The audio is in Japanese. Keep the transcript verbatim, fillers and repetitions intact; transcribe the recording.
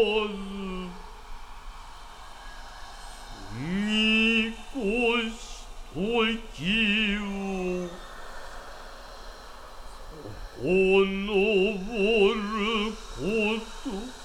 見越しときをこのぼること